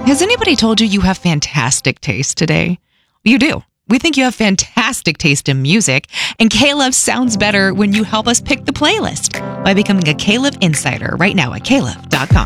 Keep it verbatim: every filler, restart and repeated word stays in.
Has anybody told you you have fantastic taste today? You do. We think you have fantastic taste in music, and K-Love sounds better when you help us pick the playlist by becoming a K-Love Insider right now at K Love dot com.